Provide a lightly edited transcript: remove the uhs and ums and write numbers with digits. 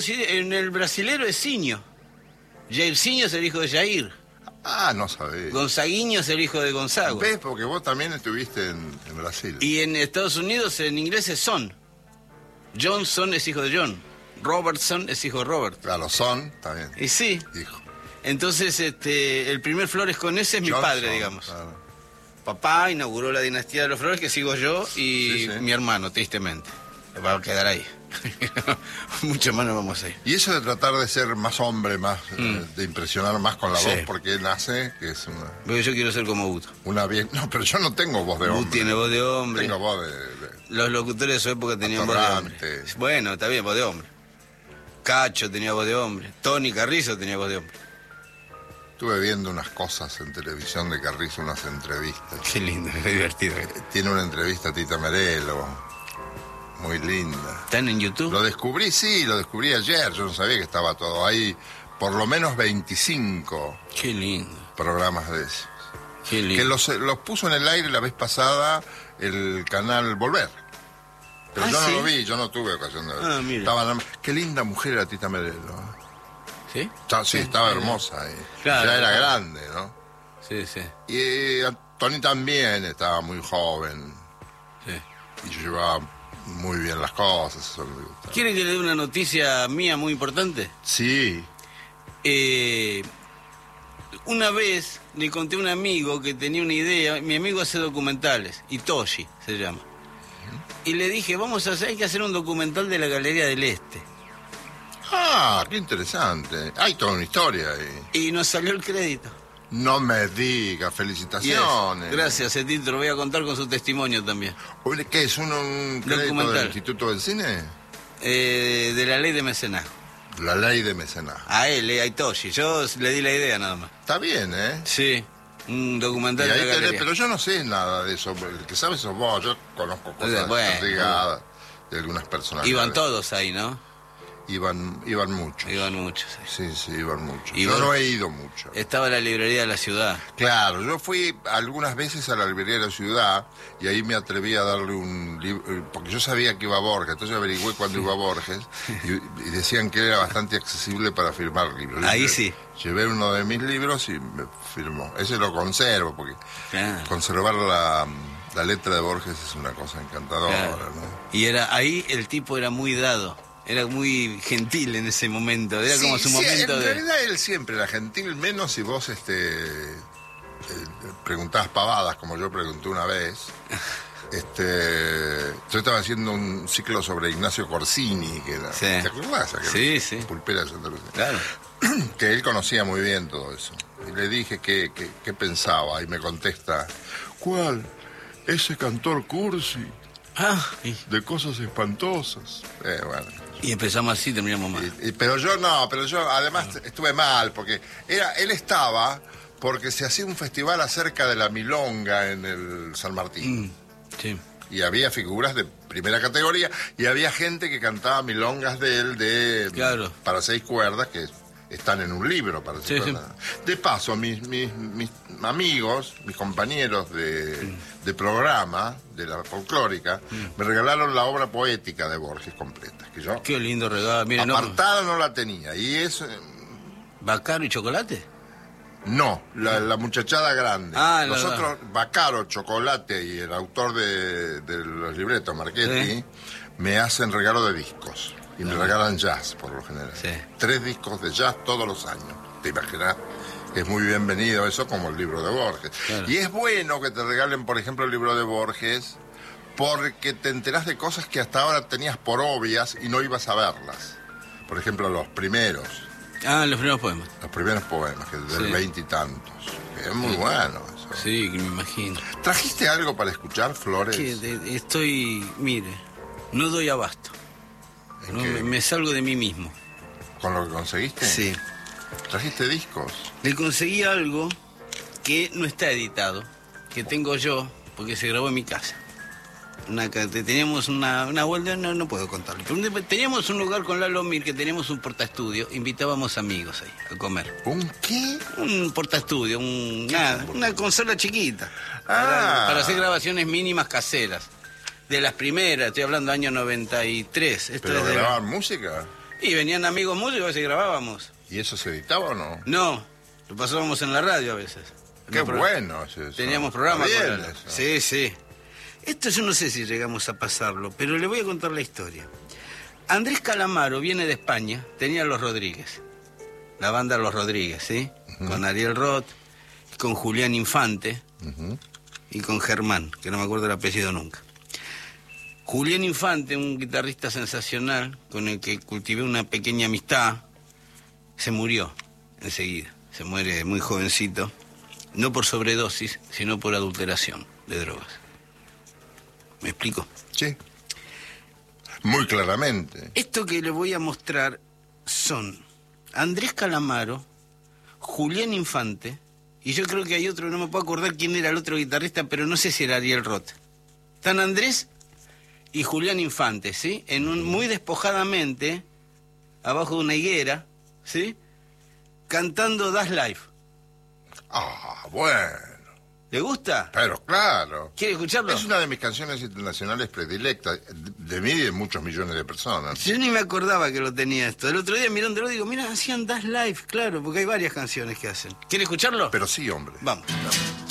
Sí, en el brasilero es Sinho. Jairzinho es el hijo de Jair. Ah, no sabés. Gonzaguinho es el hijo de Gonzago. ¿Ves? Porque vos también estuviste en Brasil. Y en Estados Unidos en inglés es Son. Johnson es hijo de John. Robertson es hijo de Robert. Claro, Son, está bien. Y sí. Hijo. Entonces, el primer Flores con ese es mi Johnson, padre, digamos. Claro. Papá inauguró la dinastía de los Flores, que sigo yo y Sí, sí. mi hermano, tristemente. Va a quedar ahí. Mucho más no vamos a ir. Y eso de tratar de ser más hombre, más de impresionar más con la Sí. voz, porque nace, que es Porque yo quiero ser como Buto. una bien... No, pero yo no tengo voz de Buto hombre. tiene voz de hombre. Tengo voz de... Los locutores de su época tenían voz de hombre. Atorrante. Bueno, está bien, voz de hombre. Cacho tenía voz de hombre. Tony Carrizo tenía voz de hombre. Estuve viendo unas cosas en televisión de Carrizo, unas entrevistas. Qué lindo, qué divertido. Tiene una entrevista a Tita Merelo, muy linda. ¿Están en YouTube? Lo descubrí ayer, yo no sabía que estaba todo ahí, por lo menos 25 Qué lindo, programas de esos. qué Que lindo. los puso en el aire la vez pasada el canal Volver. Pero yo ¿sí? no lo vi, yo no tuve ocasión de verlo. Ah, mira. Qué linda mujer era Tita Merelo. ¿Sí? Sí, estaba hermosa. Claro, Ya era claro. grande, ¿no? Sí, sí, Y Tony también estaba muy joven. sí. Y yo llevaba muy bien las cosas. Eso me gustaba. ¿Quiere que le dé una noticia mía muy importante? Sí. Una vez le conté a un amigo que tenía una idea. Mi amigo hace documentales, Itoshi se llama. Y le dije, hay que hacer un documental de la Galería del Este. Ah, qué interesante. Hay toda una historia ahí. Y nos salió el crédito. No me digas, Yes. felicitaciones. Gracias, Etito, lo voy a contar con su testimonio también. Oye, ¿qué es? ¿Un crédito Documental. del Instituto del Cine? De la ley de mecenazgo. La ley de mecenazgo. A él, a Itoshi. Yo le di la idea nada más. Está bien, ¿eh? Sí, un Y documental de ahí la tenés, Galería. pero yo no sé nada de eso. El que sabe sos vos. Yo conozco cosas Bueno. ligadas de algunas personas. Iban todos ahí, ¿no? Iban muchos. Iban muchos. Sí. Sí, iban muchos. ¿Y Yo vos? no he ido mucho. Estaba la librería de la ciudad. Claro, yo fui algunas veces a la librería de la ciudad y ahí me atreví a darle un libro, porque yo sabía que iba Borges, entonces averigüé cuándo iba Borges y decían que era bastante accesible para firmar libros. Ahí sí. Llevé uno de mis libros y me firmó. Ese lo conservo, porque Claro. conservar la letra de Borges es una cosa encantadora, Claro. ¿no? Y ahí el tipo era muy dado. Era muy gentil en ese momento. Era como su momento en de... realidad él siempre era gentil, menos si vos preguntabas pavadas, como yo pregunté una vez. Yo estaba haciendo un ciclo sobre Ignacio Corsini, que era, Sí. ¿te acordás? Sí, sí. Pulpera de Santa Lucía. Claro. Que él conocía muy bien todo eso. Y le dije qué pensaba, y me contesta, ¿cuál? Ese cantor cursi, Ah, de cosas espantosas. Bueno. y empezamos así, terminamos mal. Pero yo además estuve mal, porque él estaba porque se hacía un festival acerca de la milonga en el San Martín. Sí. Y había figuras de primera categoría y había gente que cantaba milongas de él Claro. para 6 cuerdas que están en un libro para 6 Sí, cuerdas. De paso, mis amigos, mis compañeros de programa, de la folclórica, me regalaron la obra poética de Borges completa, que yo Qué lindo regalo. Mira, no, apartada no la tenía. Y es... ¿Bacaro y chocolate? No, la muchachada grande. Ah, Nosotros, Bacaro, Chocolate y el autor de los libretos, Marchetti, Sí. me hacen regalo de discos. Y me regalan jazz, por lo general. Sí. 3 discos de jazz todos los años. ¿Te imaginas? Es muy bienvenido eso como el libro de Borges. Claro. Y es bueno que te regalen, por ejemplo, el libro de Borges, porque te enterás de cosas que hasta ahora tenías por obvias y no ibas a verlas. Por ejemplo, los primeros Ah, los primeros poemas. poemas, que del Sí. 20 y tantos. Es muy bueno eso. Sí, que me imagino. ¿Trajiste algo para escuchar, Flores? Mire, no doy abasto. ¿En No, qué? me salgo de mí mismo. ¿Con lo que conseguiste? Sí. ¿Trajiste discos? Le conseguí algo que no está editado, que tengo yo, porque se grabó en mi casa. Teníamos una vuelta, no puedo contarlo. Pero teníamos un lugar con Lalo Mir, que teníamos un portaestudio, invitábamos amigos ahí a comer. ¿Un qué? Un portaestudio, una consola chiquita, Ah. para hacer grabaciones mínimas caseras. De las primeras, estoy hablando año 93. Esto ¿Pero es de grababan música? Y venían amigos músicos y a veces grabábamos. ¿Y eso se editaba o no? No, lo pasábamos en la radio a veces. Qué bueno es eso. Teníamos programas Está con bien la- eso. Sí, sí. Esto yo no sé si llegamos a pasarlo, pero le voy a contar la historia. Andrés Calamaro viene de España, tenía Los Rodríguez. La banda Los Rodríguez, ¿sí? Con Ariel Roth, con Julián Infante y con Germán, que no me acuerdo el apellido nunca. Julián Infante, un guitarrista sensacional, con el que cultivé una pequeña amistad, se murió enseguida. Se muere muy jovencito, no por sobredosis, sino por adulteración de drogas. ¿Me explico? Sí. Muy claramente. Esto que le voy a mostrar son Andrés Calamaro, Julián Infante, y yo creo que hay otro, no me puedo acordar quién era el otro guitarrista, pero no sé si era Ariel Roth. Están Andrés y Julián Infante, ¿sí? Muy despojadamente, abajo de una higuera, ¿sí? Cantando Das Life. Ah, bueno. ¿Le gusta? Pero claro. ¿Quiere escucharlo? Es una de mis canciones internacionales predilectas, de mí y de muchos millones de personas. Yo ni me acordaba que lo tenía esto. El otro día mirándolo digo, mira, hacían Das Life, claro, porque hay varias canciones que hacen. ¿Quiere escucharlo? Pero sí, hombre. Vamos.